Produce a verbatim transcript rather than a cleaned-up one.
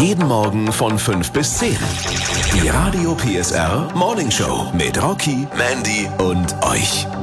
Jeden Morgen von fünf bis zehn. Die Radio P S R Morning Show mit Rocky, Mandy und euch.